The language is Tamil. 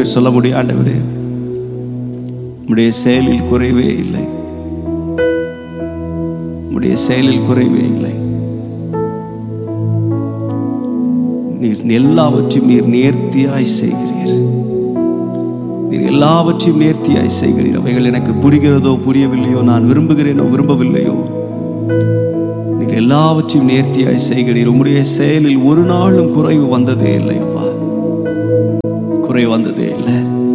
நீங்கள் சொல்ல முடியும், ஆண்டவரே உம்முடைய செயலில் குறைவே இல்லை, உம்முடைய செயலில் குறைவே இல்லை. நீர் எல்லாவற்றையும் நீர் நேர்த்தியாய் செய்கிறீர். நீர் எல்லாவற்றையும் நேர்த்தியாய் செய்கிறீர். அவைகள் எனக்கு புரிகிறதோ புரியவில்லையோ, நான் விரும்புகிறேனோ விரும்பவில்லையோ, நீர் எல்லாவற்றையும் நேர்த்தியாய் செய்கிறீர். உம்முடைய செயலில் ஒரு நாளும் குறைவு வந்ததே இல்லை அப்பா, குறைவு வந்ததே இல்லை.